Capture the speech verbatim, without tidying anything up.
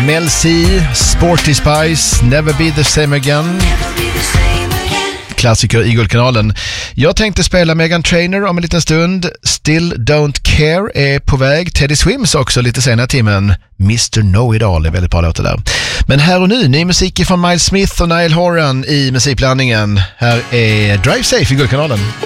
Mel C, Sporty Spice, Never Be The Same Again. Klassiker i Guldkanalen. Jag tänkte spela Meghan Trainor om en liten stund. Still Don't Care är på väg. Teddy Swims också lite senare timmen. mister Know-It-All är väldigt bra låtar där. Men här och nu, ny musik från Miles Smith och Niall Horan i musikblandningen. Här är Drive Safe i Guldkanalen.